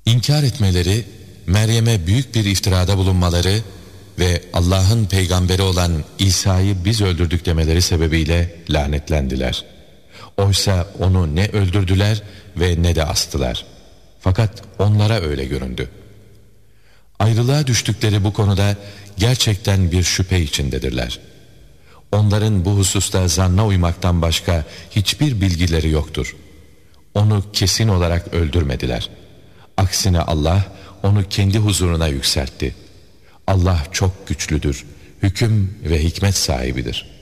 İnkar etmeleri, Meryem'e büyük bir iftirada bulunmaları ve Allah'ın peygamberi olan İsa'yı biz öldürdük demeleri sebebiyle lanetlendiler. Oysa onu ne öldürdüler ve ne de astılar. Fakat onlara öyle göründü. Ayrılığa düştükleri bu konuda gerçekten bir şüphe içindedirler. Onların bu hususta zanna uymaktan başka hiçbir bilgileri yoktur. Onu kesin olarak öldürmediler. Aksine Allah onu kendi huzuruna yükseltti. Allah çok güçlüdür, hüküm ve hikmet sahibidir.